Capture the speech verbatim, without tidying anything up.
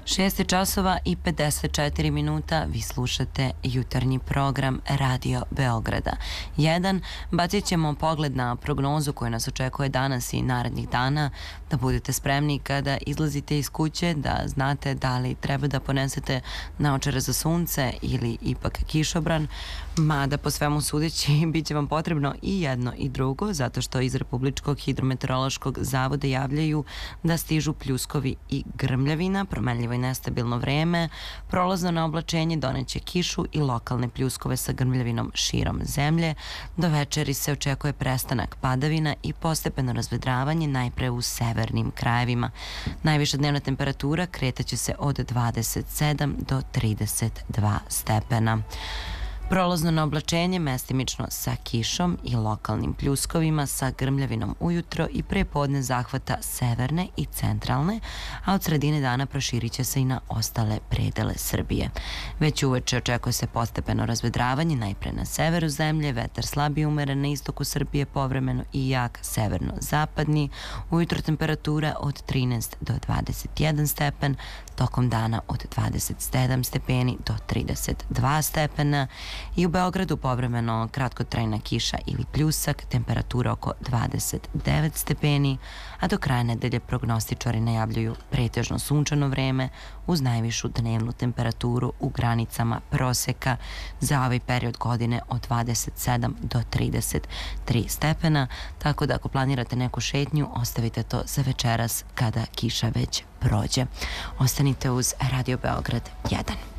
šest je časova i pedeset četiri minuta, vi slušate jutarnji program Radio Beograda. Jedan, bacit ćemo pogled na prognozu koja nas očekuje danas i narednih dana, da budete spremni kada izlazite iz kuće, da znate da li treba da ponesete naočare za sunce ili ipak kišobran, mada po svemu sudeći bit će vam potrebno i jedno i drugo, zato što iz Republičkog hidrometeorološkog zavoda javljaju da stižu pljuskovi i grmljavina, promenljivo i nestabilno vreme, prolazno na oblačenje doneće kišu i lokalne pljuskove sa grmljavinom širom zemlje. Do večeri se očekuje prestanak padavina i postepeno razvedravanje najpre u severnim krajevima. Najviša dnevna temperatura kretaće se od dvadeset sedam do trideset dva stepena. Prolazno na oblačenje mestimično sa kišom i lokalnim pljuskovima sa grmljavinom ujutro i pre podne zahvata severne i centralne, a od sredine dana proširit će se i na ostale predele Srbije. Već uveče očekuje se postepeno razvedravanje najpre na severu zemlje, vetar slabije umeren na istoku Srbije, povremeno i jak severno-zapadni, ujutro temperatura od trinaest do dvadeset jedan stepen, tokom dana od dvadeset sedam stepeni do trideset dva stepena i u Beogradu povremeno kratkotrajna kiša ili pljusak, temperatura oko dvadeset devet stepeni, a do kraja nedelje prognostičari najavljuju pretežno sunčano vreme uz najvišu dnevnu temperaturu u granicama proseka za ovaj period godine od dvadeset sedam do trideset tri stepena, tako da ako planirate neku šetnju, ostavite to za večeras kada kiša već prođe. Ostanite uz Radio Beograd jedan.